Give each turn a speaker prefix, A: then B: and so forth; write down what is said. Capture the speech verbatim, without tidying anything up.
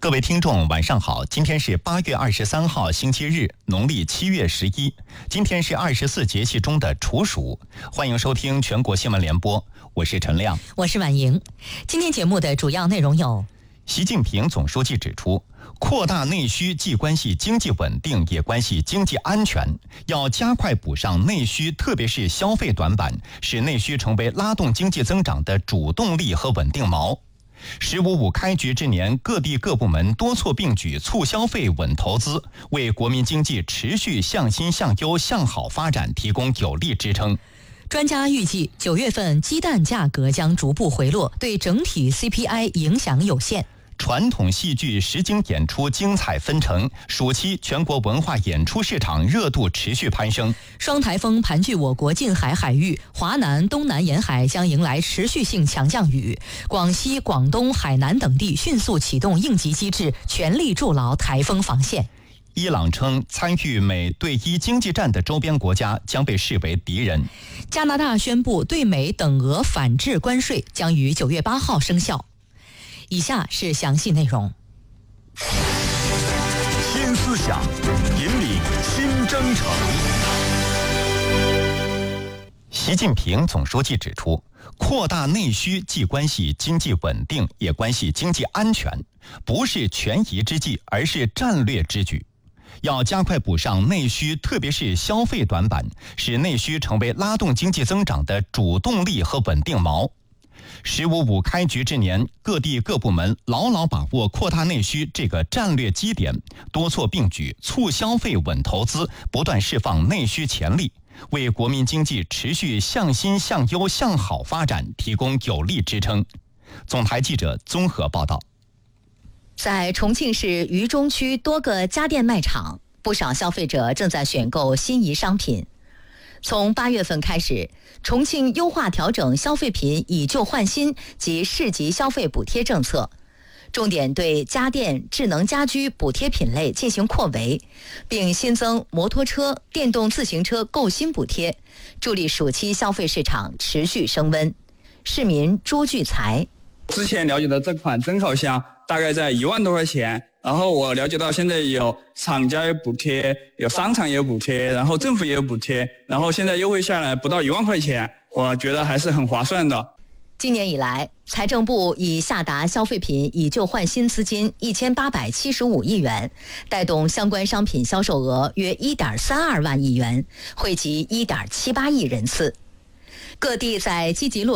A: 各位听众晚上好，今天是八月二十三号星期日，农历七月十一，今天是二十四节气中的处暑。欢迎收听全国新闻联播，我是陈亮，
B: 我是婉莹。今天节目的主要内容有：
A: 习近平总书记指出，扩大内需既关系经济稳定，也关系经济安全，要加快补上内需，特别是消费短板，使内需成为拉动经济增长的主动力和稳定锚。十五五开局之年，各地各部门多措并举，促消费、稳投资，为国民经济持续向新向优向好发展提供有力支撑。
B: 专家预计，九月份鸡蛋价格将逐步回落，对整体 C P I 影响有限。
A: 传统戏剧实景演出精彩纷呈，暑期全国文化演出市场热度持续攀升。
B: 双台风盘踞我国近海海域，华南、东南沿海将迎来持续性强降雨。广西、广东、海南等地迅速启动应急机制，全力筑牢台风防线。
A: 伊朗称，参与美对伊经济战的周边国家将被视为敌人。
B: 加拿大宣布对美等额反制关税将于九月八号生效。以下是详细内容。
C: 新思想，引领新征程。
A: 习近平总书记指出，扩大内需既关系经济稳定，也关系经济安全，不是权宜之计，而是战略之举。要加快补上内需，特别是消费短板，使内需成为拉动经济增长的主动力和稳定锚。十五五开局之年，各地各部门牢牢把握扩大内需这个战略基点，多措并举，促消费、稳投资，不断释放内需潜力，为国民经济持续向新向优向好发展提供有力支撑。总台记者综合报道。
D: 在重庆市渝中区多个家电卖场，不少消费者正在选购心仪商品。从八月份开始，重庆优化调整消费品以旧换新及市级消费补贴政策，重点对家电、智能家居补贴品类进行扩围，并新增摩托车、电动自行车购新补贴，助力暑期消费市场持续升温。市民朱聚财：
E: 之前了解的这款蒸烤箱大概在一万多块钱，然后我了解到现在有厂家有补贴，有商场也有补贴，然后政府也有补贴，然后现在优惠下来不到一万块钱，我觉得还是很划算的。
D: 今年以来，财政部已下达消费品以旧换新资金一千八百七十五亿元，带动相关商品销售额约一点三二万亿元，惠及一点七八亿人次。各地在积极落